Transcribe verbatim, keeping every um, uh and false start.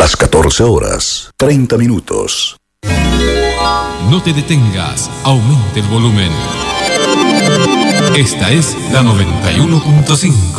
Las catorce horas, treinta minutos. No te detengas, aumente el volumen. Esta es la noventa y uno punto cinco.